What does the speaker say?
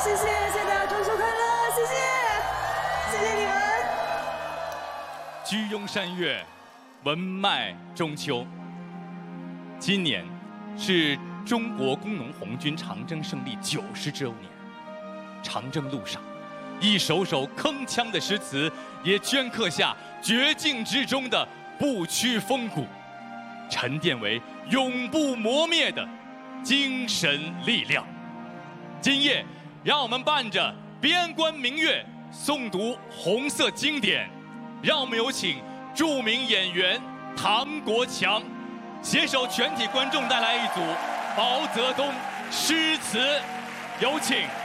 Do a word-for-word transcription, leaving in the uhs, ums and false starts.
谢谢，谢谢大家中秋快乐，谢谢，谢谢你们。 居庸山月，文脉中秋。今年是中国工农红军长征胜利九十周年，长征路上，一首首铿锵的诗词也镌刻下绝境之中的不屈风骨，沉淀为永不磨灭的精神力量。今夜，让我们伴着边关明月诵读红色经典，让我们有请著名演员唐国强携手全体观众带来一组毛泽东诗词，有请。